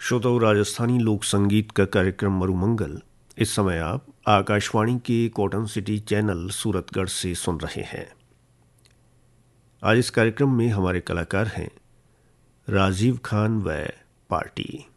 श्रोताओं, राजस्थानी लोक संगीत का कार्यक्रम मरुमंगल इस समय आप आकाशवाणी के कॉटन सिटी चैनल सूरतगढ़ से सुन रहे हैं। आज इस कार्यक्रम में हमारे कलाकार हैं राजीव खान व पार्टी।